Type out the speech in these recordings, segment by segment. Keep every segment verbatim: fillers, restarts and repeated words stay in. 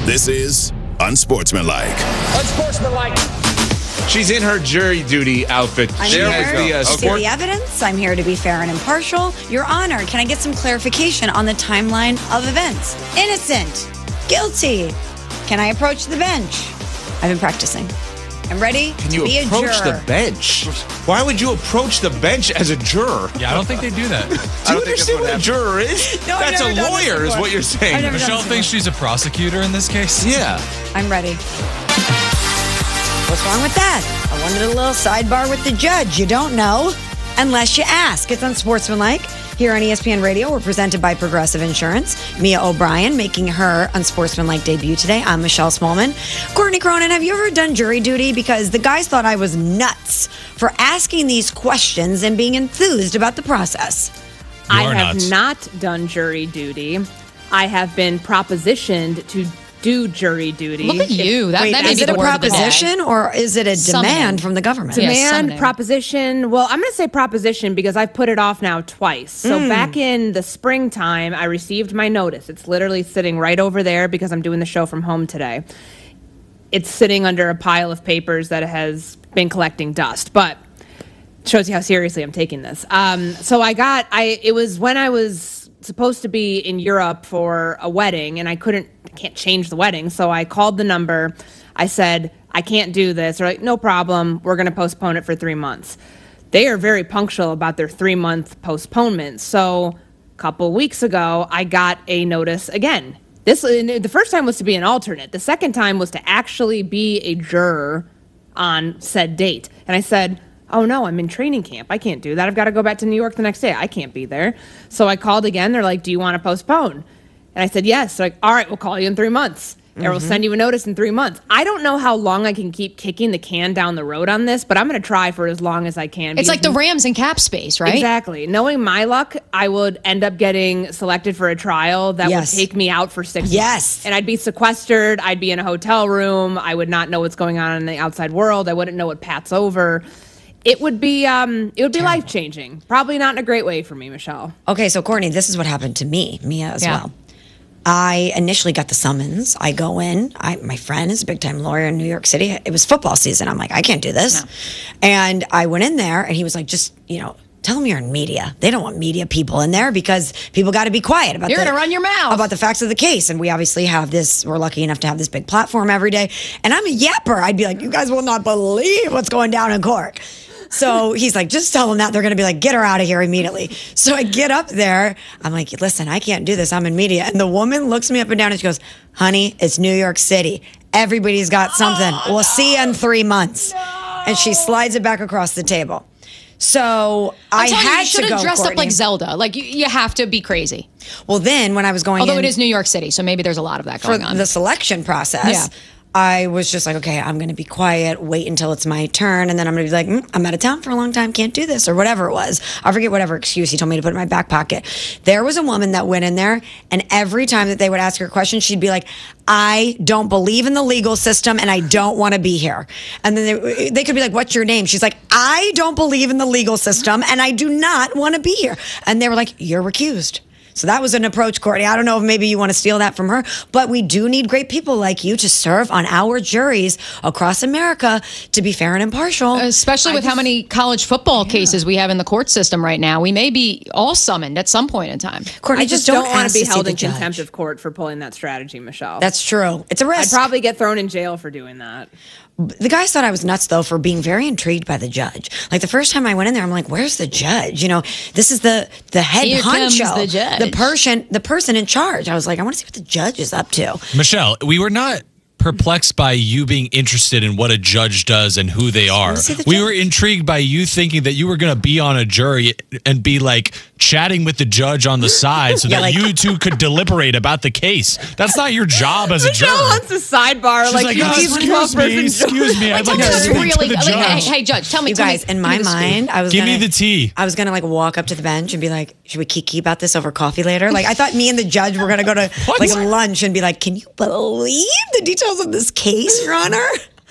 This is Unsportsmanlike. Unsportsmanlike. She's in her jury duty outfit. I'm She here has the, uh, to see sport- the evidence. I'm here to be fair and impartial. Your Honor, can I get some clarification on the timeline of events? Innocent. Guilty. Can I approach the bench? I've been practicing. I'm ready Can to you be a approach juror. the bench? Why would you approach the bench as a juror? Yeah, I don't think they do that. Do you understand what a juror is? No, I've That's a never done this lawyer, is before. what you're saying. I've never done Michelle this thinks before. she's a prosecutor in this case. Yeah. I'm ready. What's wrong with that? I wanted a little sidebar with the judge. You don't know unless you ask. It's Unsportsmanlike. Here on E S P N Radio, we're presented by Progressive Insurance. Mia O'Brien making her Unsportsmanlike debut today. I'm Michelle Smallman. Courtney Cronin, have you ever done jury duty? Because the guys thought I was nuts for asking these questions and being enthused about the process. You I are have nuts. not done jury duty. I have been propositioned to do jury duty. Look at you. That, Wait, that may is be it the a word of the day. proposition or is it a Summoning. demand from the government? Yeah, Demand, summoning. proposition. Well, I'm going to say proposition because I've put it off now twice. So Mm. back in the springtime, I received my notice. It's literally sitting right over there because I'm doing the show from home today. It's sitting under a pile of papers that has been collecting dust, but shows you how seriously I'm taking this. Um, so I got, I it was when I was supposed to be in Europe for a wedding, and I couldn't, I can't change the wedding. So I called the number. I said, I can't do this. They're like, no problem. We're going to postpone it for three months. They are very punctual about their three month postponement. So a couple weeks ago, I got a notice again. This the first time was to be an alternate. The second time was to actually be a juror on said date. And I said, oh no, I'm in training camp. I can't do that. I've got to go back to New York the next day. I can't be there. So I called again. They're like, do you want to postpone? And I said, yes. They're like, all right, we'll call you in three months. Or we'll send you a notice in three months. I don't know how long I can keep kicking the can down the road on this, but I'm going to try for as long as I can. It's like the because- Rams in cap space, right? Exactly. Knowing my luck, I would end up getting selected for a trial that Yes. would take me out for six Yes. months. And I'd be sequestered. I'd be in a hotel room. I would not know what's going on in the outside world. I wouldn't know what Pat's over. It would be um, it would be life changing. Probably not in a great way for me, Michelle. Okay, so Courtney, this is what happened to me, Mia as Yeah. well. I initially got the summons. I go in. I, my friend is a big time lawyer in New York City. It was football season. I'm like, I can't do this. No. And I went in there, and he was like, just you know, tell them you're in media. They don't want media people in there because people got to be quiet about. You're the, gonna run your mouth about the facts of the case. And we obviously have this. We're lucky enough to have this big platform every day. And I'm a yapper. I'd be like, you guys will not believe what's going down in court. So he's like, just tell them that. They're going to be like, get her out of here immediately. So I get up there. I'm like, listen, I can't do this. I'm in media. And the woman looks me up and down and she goes, honey, it's New York City. Everybody's got something. Oh, We'll see you in three months. And she slides it back across the table. So I I'm telling you, had you should to go, have dressed up Courtney. like Zelda. Like, you, you have to be crazy. Well, then when I was going Although in it is New York City, so maybe there's a lot of that for going on. the selection process, Yeah. I was just like, okay, I'm going to be quiet, wait until it's my turn, and then I'm going to be like, mm, I'm out of town for a long time, can't do this, or whatever it was. I forget whatever excuse he told me to put in my back pocket. There was a woman that went in there, and every time that they would ask her a question, she'd be like, I don't believe in the legal system, and I don't want to be here. And then they, they could be like, what's your name? She's like, I don't believe in the legal system, and I do not want to be here. And they were like, you're recused. So that was an approach, Courtney. I don't know if maybe you want to steal that from her, but we do need great people like you to serve on our juries across America to be fair and impartial. Especially with how many college football cases we have in the court system right now. We may be all summoned at some point in time. Courtney, I just, don't, don't, want ask to be see held the in judge. contempt of court for pulling that strategy, Michelle. That's true. It's a I'd risk. probably get thrown in jail for doing that. The guys thought I was nuts, though, for being very intrigued by the judge. Like the first time I went in there, I'm like, "Where's the judge?" You know, this is the the head Here comes honcho, the judge. the person, the person in charge. I was like, I want to see what the judge is up to. Michelle, we were not perplexed by you being interested in what a judge does and who they are. see the We judge. were intrigued by you thinking that you were going to be on a jury and be like chatting with the judge on the side so Yeah, that like- you two could deliberate about the case. That's not your job as a Michelle juror. wants a sidebar. She's like, like, you "Oh, keep excuse twelve me, person excuse me. I'd Tell like me to what's speak really, to the like, hey, judge." hey, Judge, tell me. You tell guys, me, in give my me the scoop. mind, I was Give gonna, me the tea. I was gonna like walk up to the bench and be like, "Should we kiki about this over coffee later?" Like I thought me and the judge were gonna go to What? like lunch and be like, "Can you believe the details of this case, Your Honor?"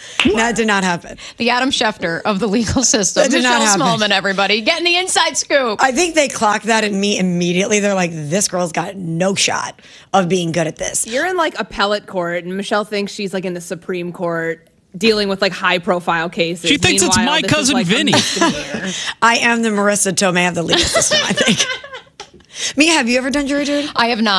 That did not happen. The Adam Schefter of the legal system. That did not Michelle happen. Smallman, everybody. Getting the inside scoop. I think they clocked that in me immediately. They're like, this girl's got no shot of being good at this. You're in like appellate court, and Michelle thinks she's like in the Supreme Court dealing with like high profile cases. She thinks it's Meanwhile, my this is, cousin like, a Vinny. misdemeanor. I am the Marissa Tomei of the legal system, I think. Mia, have you ever done jury duty? I have not.